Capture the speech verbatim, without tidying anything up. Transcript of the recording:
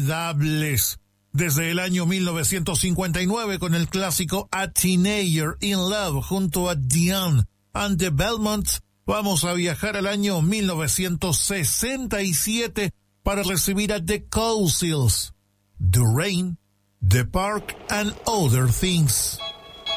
inolvidables. Desde el año mil novecientos cincuenta y nueve con el clásico A Teenager in Love junto a Diane and the Belmonts, vamos a viajar al año mil novecientos sesenta y siete para recibir a The Cold Seals, The Rain, The Park and Other Things.